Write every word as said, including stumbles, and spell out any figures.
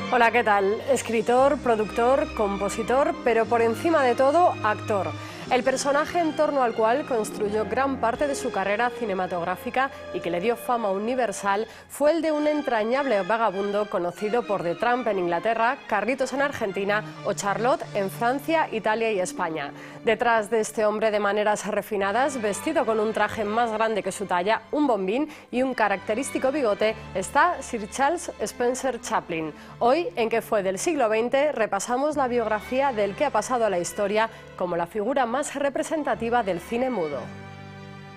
Hola, ¿qué tal? Escritor, productor, compositor, pero por encima de todo, actor. El personaje en torno al cual construyó gran parte de su carrera cinematográfica y que le dio fama universal fue el de un entrañable vagabundo conocido por The Tramp en Inglaterra, Carlitos en Argentina o Charlotte en Francia, Italia y España. Detrás de este hombre de maneras refinadas, vestido con un traje más grande que su talla, un bombín y un característico bigote, está Sir Charles Spencer Chaplin. Hoy, en ¿Qué fue del siglo veinte?, repasamos la biografía del que ha pasado a la historia como la figura más representativa del cine mudo.